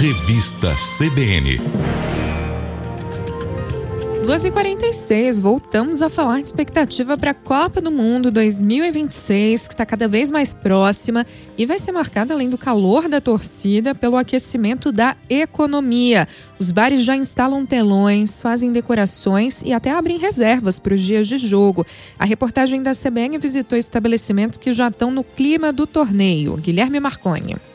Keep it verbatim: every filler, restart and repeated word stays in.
Revista C B N. duas e quarenta e seis, voltamos a falar de expectativa para a Copa do Mundo dois mil e vinte e seis, que está cada vez mais próxima e vai ser marcada, além do calor da torcida, pelo aquecimento da economia. Os bares já instalam telões, fazem decorações e até abrem reservas para os dias de jogo. A reportagem da C B N visitou estabelecimentos que já estão no clima do torneio. Guilherme Marconi.